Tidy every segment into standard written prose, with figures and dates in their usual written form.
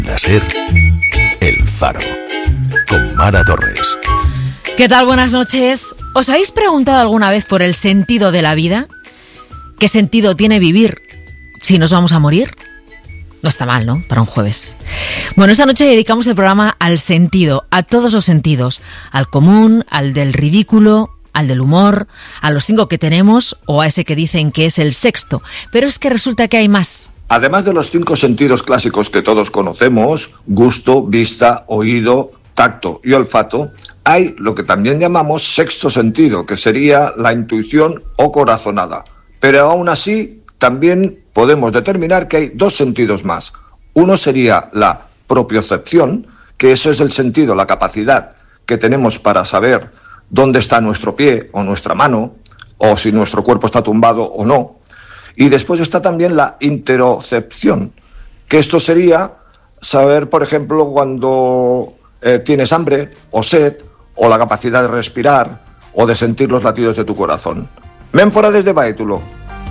A ser El Faro, con Mara Torres. ¿Qué tal? Buenas noches. ¿Os habéis preguntado alguna vez por el sentido de la vida? ¿Qué sentido tiene vivir si nos vamos a morir? No está mal, ¿no? Para un jueves. Bueno, esta noche dedicamos el programa al sentido, a todos los sentidos. Al común, al del ridículo, al del humor, a los 5 que tenemos o a ese que dicen que es el sexto. Pero es que resulta que hay más. Además de los 5 sentidos clásicos que todos conocemos, gusto, vista, oído, tacto y olfato, hay lo que también llamamos sexto sentido, que sería la intuición o corazonada. Pero aún así, también podemos determinar que hay 2 sentidos más. Uno sería la propiocepción, que eso es el sentido, la capacidad que tenemos para saber dónde está nuestro pie o nuestra mano, o si nuestro cuerpo está tumbado o no. Y después está también la interocepción, que esto sería saber, por ejemplo, cuando tienes hambre o sed, o la capacidad de respirar, o de sentir los latidos de tu corazón. Ménfora desde Baétulo.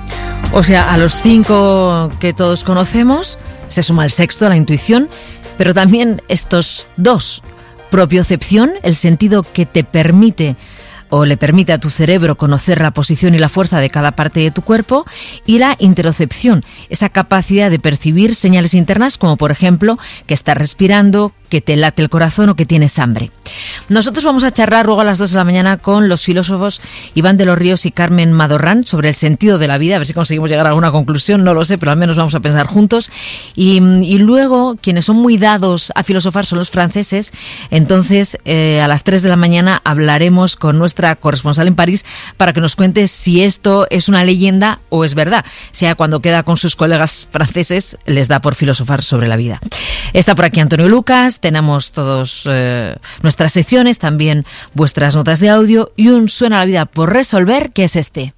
O sea, a los 5 que todos conocemos se suma el sexto, la intuición, pero también estos 2, propiocepción, el sentido que te permite o le permite a tu cerebro conocer la posición y la fuerza de cada parte de tu cuerpo, y la interocepción, esa capacidad de percibir señales internas como, por ejemplo, que estás respirando, que te late el corazón o que tienes hambre. Nosotros vamos a charlar luego a las 2 de la mañana con los filósofos Iván de los Ríos y Carmen Madorrán sobre el sentido de la vida, a ver si conseguimos llegar a alguna conclusión, no lo sé, pero al menos vamos a pensar juntos. Y luego, quienes son muy dados a filosofar son los franceses. Entonces, a las 3 de la mañana hablaremos con nuestra corresponsal en París para que nos cuente si esto es una leyenda o es verdad. Sea cuando queda con sus colegas franceses, les da por filosofar sobre la vida. Está por aquí Antonio Lucas. Tenemos todos nuestras secciones, también vuestras notas de audio y un Suena la vida por resolver, que es este.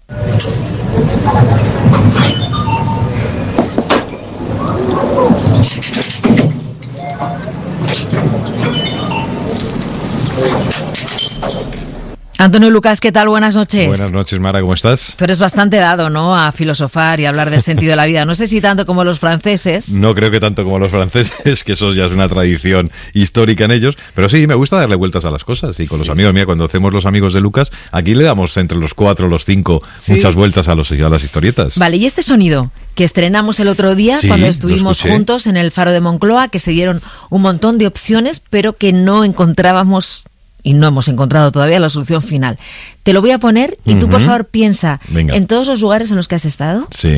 Antonio Lucas, ¿qué tal? Buenas noches. Buenas noches, Mara, ¿cómo estás? Tú eres bastante dado, ¿no?, a filosofar y hablar del sentido de la vida. No sé si tanto como los franceses. No creo que tanto como los franceses, que eso ya es una tradición histórica en ellos, pero sí, me gusta darle vueltas a las cosas. Y con los amigos, mira, cuando hacemos los amigos de Lucas, aquí le damos entre los 4, los 5, muchas vueltas a las historietas. Vale, y este sonido que estrenamos el otro día, cuando estuvimos juntos en el Faro de Moncloa, que se dieron un montón de opciones, pero que no encontrábamos y no hemos encontrado todavía la solución final. Te lo voy a poner y tú, por favor, piensa en todos los lugares en los que has estado. Sí.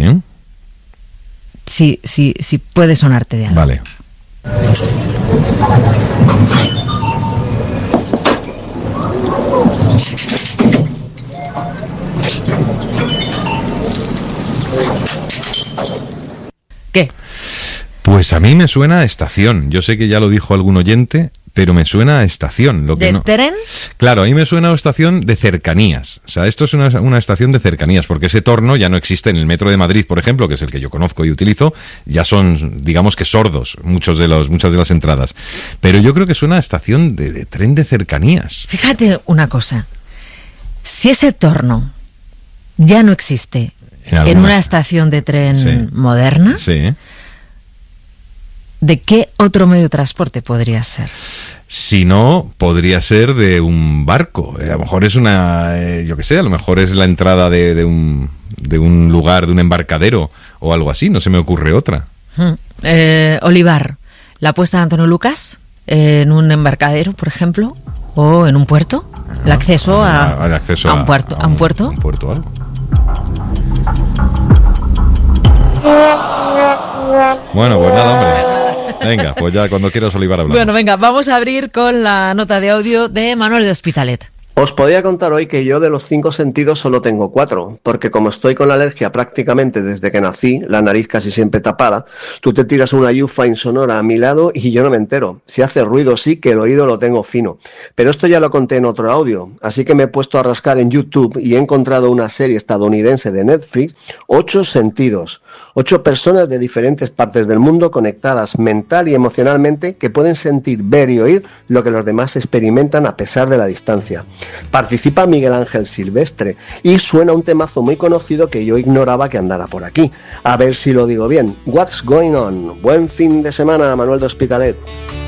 Sí, puede sonarte de algo. Vale. ¿Qué? Pues a mí me suena a estación. Yo sé que ya lo dijo algún oyente, pero me suena a estación. ¿De tren? Claro, a mí me suena a estación de cercanías. O sea, esto es una estación de cercanías, porque ese torno ya no existe en el metro de Madrid, por ejemplo, que es el que yo conozco y utilizo. Ya son, digamos que sordos, muchas de las entradas. Pero yo creo que suena a estación de tren de cercanías. Fíjate una cosa. Si ese torno ya no existe en una estación de tren moderna, ¿de qué otro medio de transporte podría ser? Si no, podría ser de un barco. A lo mejor es yo qué sé, a lo mejor es la entrada de un lugar, de un embarcadero o algo así. No se me ocurre otra. Olivar, la apuesta de Antonio Lucas en un embarcadero, por ejemplo, o en un puerto. El acceso a un puerto. A un puerto, algo. Bueno, pues nada, hombre. Venga, pues ya cuando quieras, Olivar, hablamos. Bueno, venga, vamos a abrir con la nota de audio de Manuel de Hospitalet. Os podía contar hoy que yo de los 5 sentidos solo tengo 4, porque como estoy con la alergia prácticamente desde que nací, la nariz casi siempre tapada, tú te tiras una yufa insonora a mi lado y yo no me entero. Si hace ruido sí que el oído lo tengo fino. Pero esto ya lo conté en otro audio, así que me he puesto a rascar en YouTube y he encontrado una serie estadounidense de Netflix, 8 sentidos. 8 personas de diferentes partes del mundo conectadas mental y emocionalmente que pueden sentir, ver y oír lo que los demás experimentan a pesar de la distancia. Participa Miguel Ángel Silvestre y suena un temazo muy conocido que yo ignoraba que andara por aquí. A ver si lo digo bien. What's Going On. Buen fin de semana, Manuel de Hospitalet.